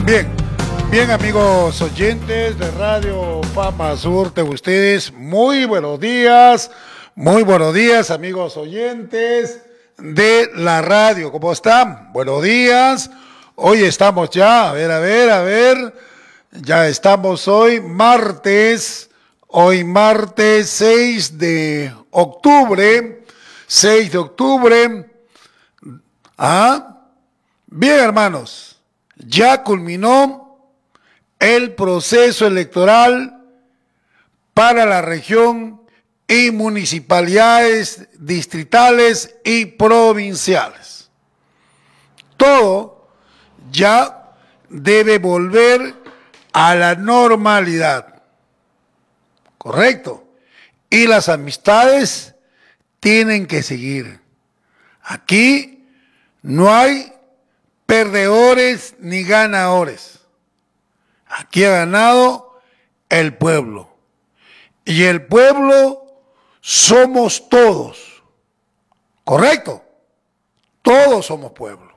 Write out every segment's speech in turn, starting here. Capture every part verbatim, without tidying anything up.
Bien, bien amigos oyentes de Radio Fama Sur, de ustedes, muy buenos días, muy buenos días amigos oyentes de la radio, ¿cómo están? Buenos días, hoy estamos ya, a ver, a ver, a ver, ya estamos hoy martes, hoy martes seis de octubre, seis de octubre, ¿ah? Bien hermanos, ya culminó el proceso electoral para la región y municipalidades distritales y provinciales. Todo ya debe volver a la normalidad, ¿correcto? Y las amistades tienen que seguir. Aquí no hay perdedores ni ganadores. Aquí ha ganado el pueblo. Y el pueblo somos todos. ¿Correcto? Todos somos pueblo.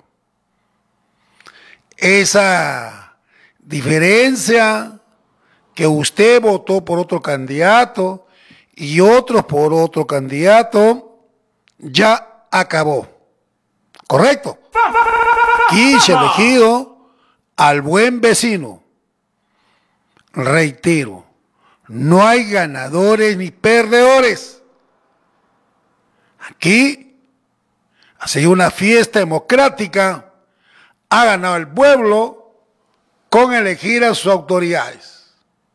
Esa diferencia que usted votó por otro candidato y otros por otro candidato ya acabó. ¿Correcto? Aquí se ha elegido al buen vecino. Reitero, no hay ganadores ni perdedores. Aquí ha sido una fiesta democrática, ha ganado el pueblo con elegir a sus autoridades.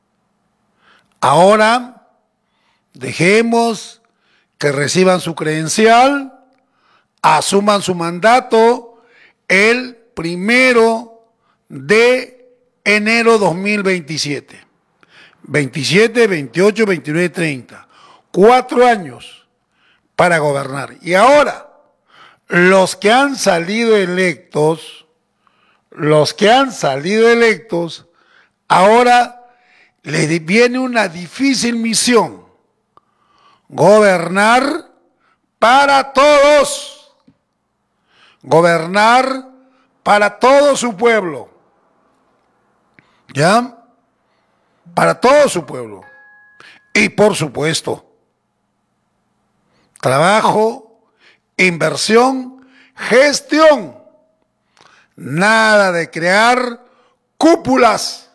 Ahora dejemos que reciban su credencial, asuman su mandato el primero de enero dos mil veintisiete. veintisiete, veintiocho, veintinueve, treinta. Cuatro años para gobernar. Y ahora, los que han salido electos, los que han salido electos, ahora les viene una difícil misión. Gobernar para todos. Gobernar para todo su pueblo. ¿Ya? Para todo su pueblo. Y por supuesto, trabajo, inversión, gestión. Nada de crear cúpulas,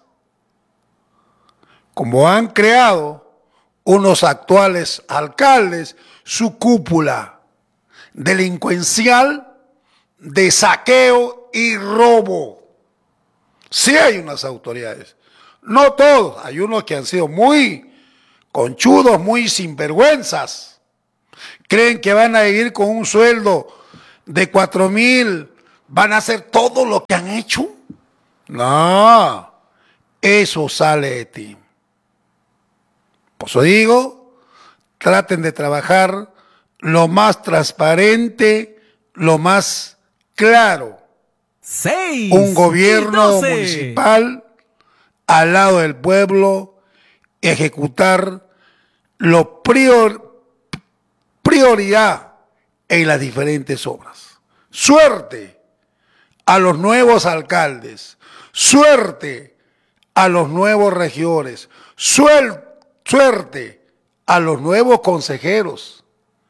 como han creado unos actuales alcaldes, su cúpula delincuencial de saqueo y robo. Sí hay unas autoridades, no todos, hay unos que han sido muy conchudos, muy sinvergüenzas. Creen que van a vivir con un sueldo de cuatro mil, van a hacer todo lo que han hecho. No, eso sale de ti. Por eso digo, traten de trabajar lo más transparente, lo más claro. Seis, un gobierno municipal al lado del pueblo, ejecutar lo prior, prioridad en las diferentes obras. Suerte a los nuevos alcaldes, suerte a los nuevos regidores, suerte a los nuevos consejeros.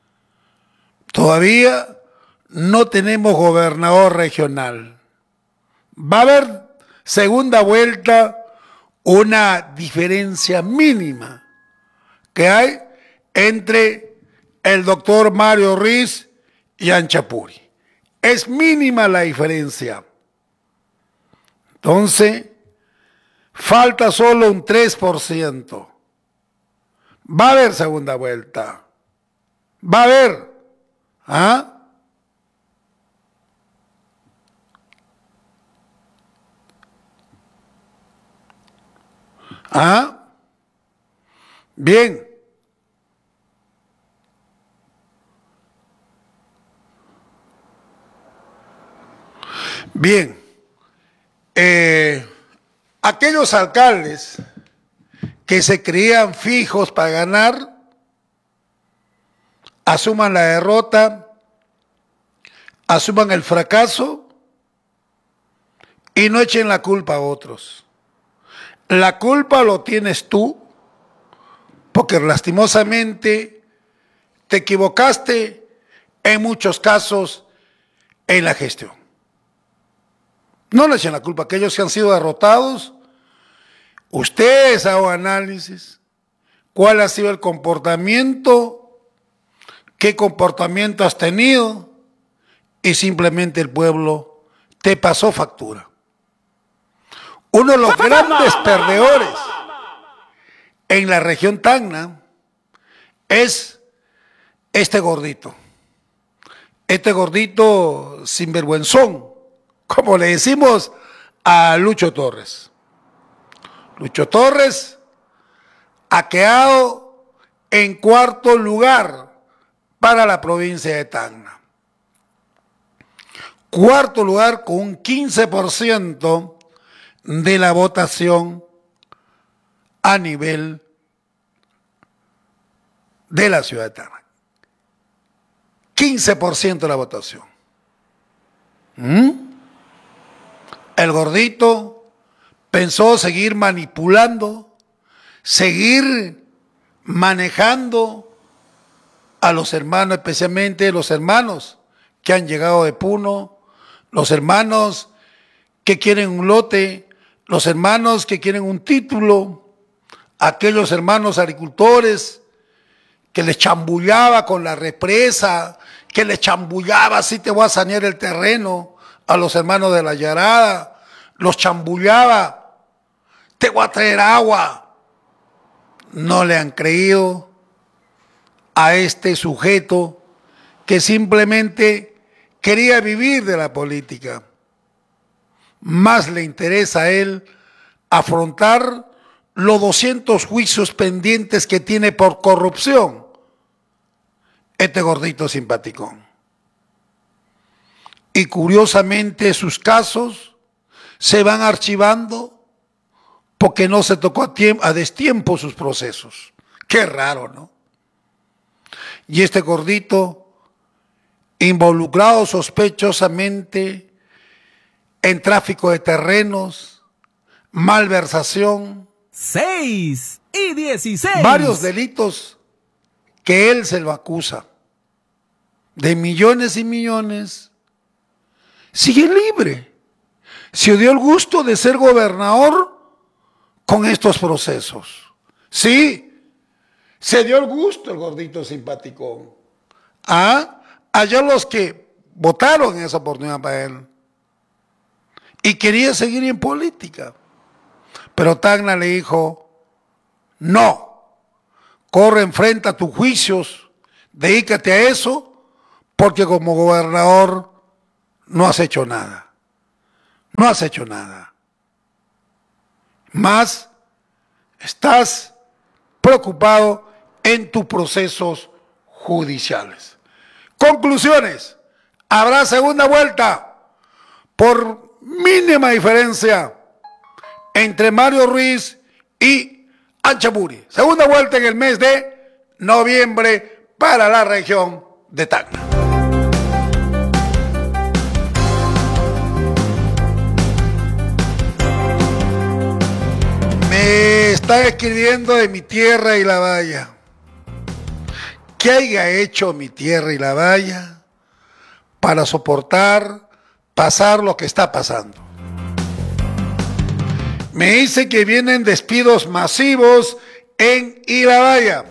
Todavía no tenemos gobernador regional. Va a haber segunda vuelta, una diferencia mínima que hay entre el doctor Mario Ruiz y Anchapuri. Es mínima la diferencia. Entonces, falta solo un tres por ciento. Va a haber segunda vuelta. Va a haber. ¿Ah? ¿Ah? Bien. Bien. Eh, aquellos alcaldes que se creían fijos para ganar, asuman la derrota, asuman el fracaso y no echen la culpa a otros. La culpa lo tienes tú, porque lastimosamente te equivocaste en muchos casos en la gestión. No le echen la culpa a aquellos que han sido derrotados. Ustedes hagan análisis. ¿Cuál ha sido el comportamiento? ¿Qué comportamiento has tenido? Y simplemente el pueblo te pasó factura. Uno de los grandes perdedores en la región Tacna es este gordito. Este gordito sinvergüenzón, como le decimos a Lucho Torres. Lucho Torres ha quedado en cuarto lugar para la provincia de Tacna. Cuarto lugar con un quince por ciento de la votación a nivel de la ciudad de Tacna. quince por ciento de la votación. ¿Mm? El gordito pensó seguir manipulando, seguir manejando a los hermanos, especialmente los hermanos que han llegado de Puno, los hermanos que quieren un lote, los hermanos que quieren un título, aquellos hermanos agricultores que les chambullaba con la represa, que les chambullaba, así te voy a sanear el terreno, a los hermanos de la Yarada, los chambullaba, te voy a traer agua. No le han creído a este sujeto que simplemente quería vivir de la política. Más le interesa a él afrontar los doscientos juicios pendientes que tiene por corrupción este gordito simpaticón. Y curiosamente sus casos se van archivando porque no se tocó a, tiempo, a destiempo sus procesos. Qué raro, ¿no? Y este gordito involucrado sospechosamente en tráfico de terrenos, malversación. seis y dieciséis. Varios delitos que él se lo acusa. De millones y millones. Sigue libre. Se dio el gusto de ser gobernador con estos procesos. Sí, se dio el gusto el gordito simpaticón. Ah, allá los que votaron en esa oportunidad para él. Y quería seguir en política. Pero Tacna le dijo, no, corre, enfrenta tus juicios, dedícate a eso, porque como gobernador no has hecho nada. No has hecho nada. Más estás preocupado en tus procesos judiciales. Conclusiones. Habrá segunda vuelta por mínima diferencia entre Mario Ruiz y Anchapuri. Segunda vuelta en el mes de noviembre para la región de Tacna. Me están escribiendo de mi tierra y la valla. ¿Qué haya hecho mi tierra y la valla para soportar, pasar lo que está pasando? Me dice que vienen despidos masivos en Ilabaya.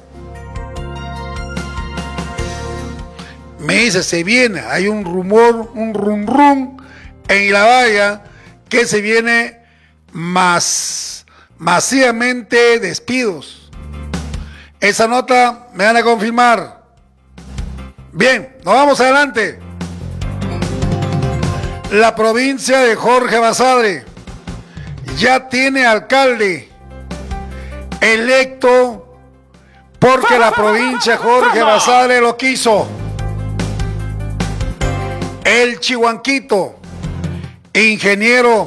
Me dice, se viene, hay un rumor, un rum rum en Ilabaya que se viene más masivamente despidos. Esa nota me van a confirmar. Bien, nos vamos adelante. La provincia de Jorge Basadre ya tiene alcalde electo porque la provincia de Jorge Basadre lo quiso. El Chihuanquito, ingeniero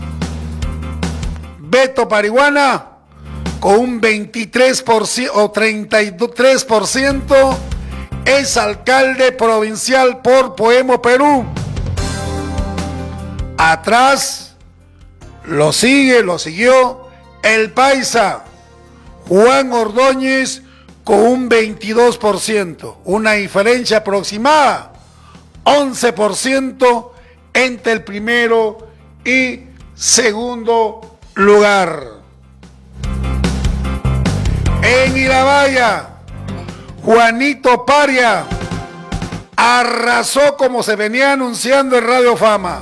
Beto Parihuana, con un veintitrés por ciento o treinta y tres por ciento, es alcalde provincial por Podemos Perú. Atrás, Lo sigue, lo siguió el paisa Juan Ordóñez con un veintidós por ciento, una diferencia aproximada, once por ciento entre el primero y segundo lugar. En Irabaya, Juanito Paria arrasó como se venía anunciando en Radio Fama.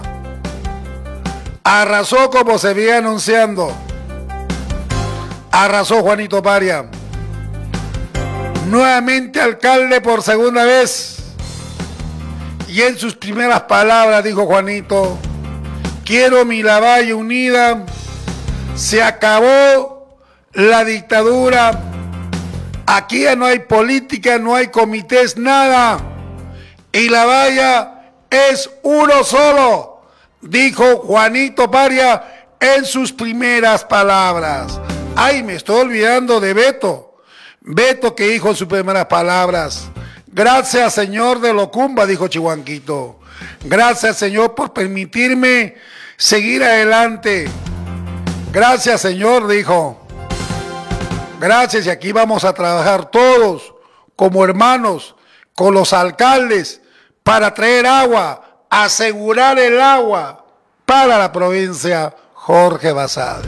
Arrasó como se venía anunciando. Arrasó Juanito Paria. Nuevamente alcalde por segunda vez. Y en sus primeras palabras dijo Juanito: quiero mi Irabaya unida. Se acabó la dictadura. Aquí ya no hay política, no hay comités, nada. Irabaya es uno solo, dijo Juanito Paria en sus primeras palabras. Ay, me estoy olvidando de Beto. Beto, que dijo en sus primeras palabras: gracias, señor de Locumba, dijo Chihuanquito. Gracias, señor, por permitirme seguir adelante. Gracias, señor, dijo. Gracias, y aquí vamos a trabajar todos como hermanos con los alcaldes para traer agua, asegurar el agua para la provincia Jorge Basadre.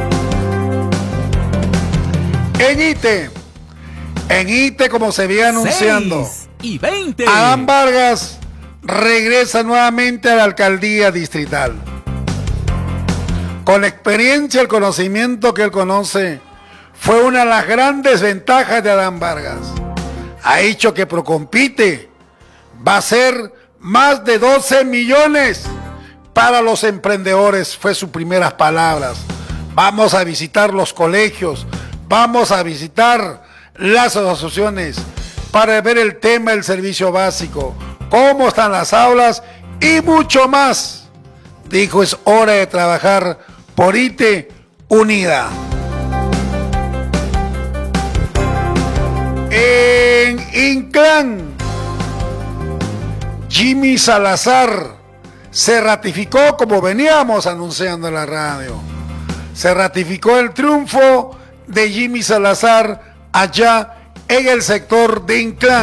En Ite, en Ite, como se había anunciando, seis y veinte. Adán Vargas regresa nuevamente a la alcaldía distrital. Con la experiencia, el conocimiento que él conoce, fue una de las grandes ventajas de Adán Vargas. Ha dicho que Procompite va a ser más de doce millones para los emprendedores, fue sus primeras palabras. Vamos a visitar los colegios, vamos a visitar las asociaciones para ver el tema del servicio básico, cómo están las aulas y mucho más. Dijo: es hora de trabajar por Ite unida. En Inclán, Jimmy Salazar se ratificó, como veníamos anunciando en la radio. Se ratificó el triunfo de Jimmy Salazar allá en el sector de Inclán.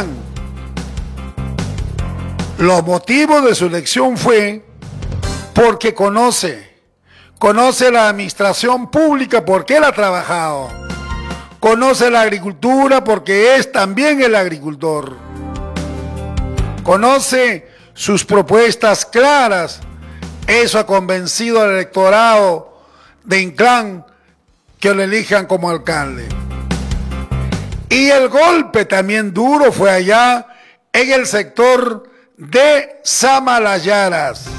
Los motivos de su elección fue porque conoce, conoce la administración pública porque él ha trabajado. Conoce la agricultura porque es también el agricultor. Conoce sus propuestas claras. Eso ha convencido al electorado de Inclán que lo elijan como alcalde. Y el golpe también duro fue allá en el sector de Samalayaras.